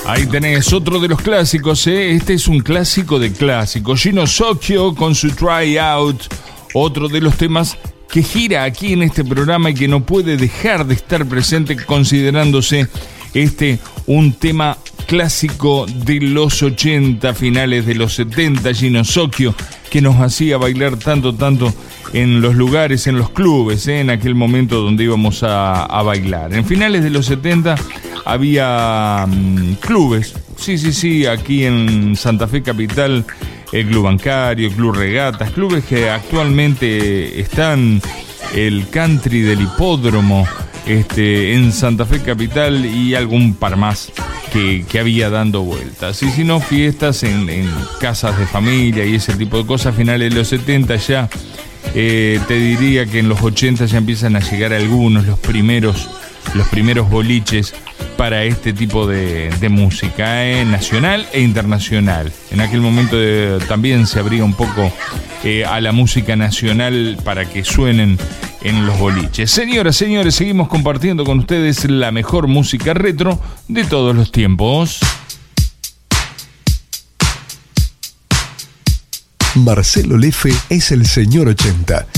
Ahí tenés otro de los clásicos, ¿eh? Este es un clásico de clásicos. Gino Socchio con su Try Out, otro de los temas que gira aquí en este programa y que no puede dejar de estar presente, considerándose un tema clásico de los 80, finales de los 70, Gino Socchio, que nos hacía bailar tanto en los lugares, en los clubes, en aquel momento donde íbamos a bailar. En finales de los 70 había clubes, sí, aquí en Santa Fe Capital, el Club Bancario, el Club Regatas, clubes que actualmente están, el Country del Hipódromo, en Santa Fe Capital, y algún par más que había dando vueltas. Y si no, fiestas en casas de familia y ese tipo de cosas. Finales de los 70 ya, te diría que en los 80 ya empiezan a llegar algunos, los primeros boliches para este tipo de música, nacional e internacional. En aquel momento también se abría un poco a la música nacional para que suenen en los boliches. Señoras, señores, seguimos compartiendo con ustedes la mejor música retro de todos los tiempos. Marcelo Lefe es el señor 80